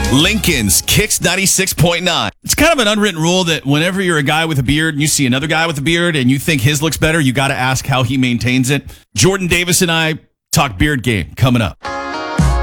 Lincoln's Kicks 96.9. It's kind of an unwritten rule that whenever you're a guy with a beard and you see another guy with a beard and you think his looks better, you got to ask how he maintains it. Jordan Davis and I talk beard game coming up.